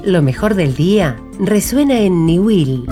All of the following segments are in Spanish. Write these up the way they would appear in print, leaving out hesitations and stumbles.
Lo mejor del día resuena en Niwil.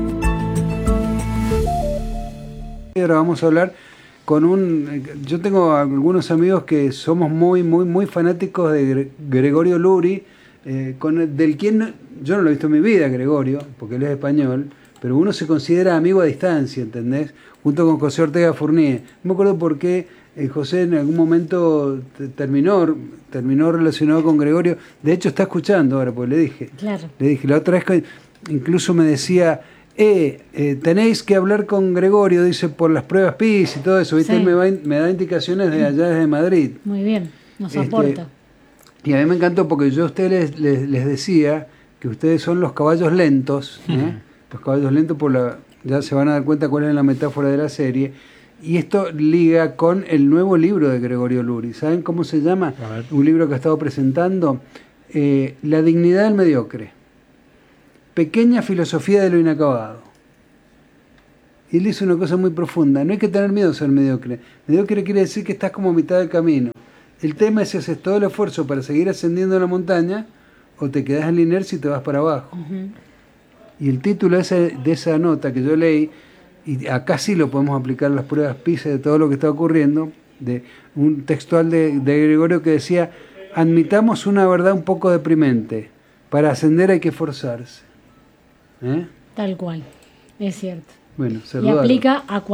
Ahora vamos a hablar con yo tengo algunos amigos que somos muy fanáticos de Gregorio Luri, del quien yo no lo he visto en mi vida, Gregorio, porque él es español, pero uno se considera amigo a distancia, ¿entendés? Junto con José Ortega Fournier. No me acuerdo por qué José en algún momento terminó relacionado con Gregorio. De hecho está escuchando ahora, pues le dije. Claro. Le dije, la otra vez que incluso me decía, tenéis que hablar con Gregorio, dice, por las pruebas PIS y todo eso, ¿viste? Sí. Él me da indicaciones de allá desde Madrid. Muy bien, nos aporta. Y a mí me encantó porque yo a ustedes les decía que ustedes son los caballos lentos, los caballos lentos ya se van a dar cuenta cuál es la metáfora de la serie, y esto liga con el nuevo libro de Gregorio Luri. ¿Saben cómo se llama? Un libro que ha estado presentando, La dignidad del mediocre. Pequeña filosofía de lo inacabado. Y él dice una cosa muy profunda: no hay que tener miedo a ser mediocre. Mediocre quiere decir que estás como a mitad del camino. El tema es si haces todo el esfuerzo para seguir ascendiendo la montaña o te quedas en la inercia y te vas para abajo. Y el título de esa nota que yo leí, y acá sí lo podemos aplicar a las pruebas PISA de todo lo que está ocurriendo, de un textual de Gregorio que decía: admitamos una verdad un poco deprimente, para ascender hay que esforzarse. Tal cual, es cierto. Bueno, y aplica a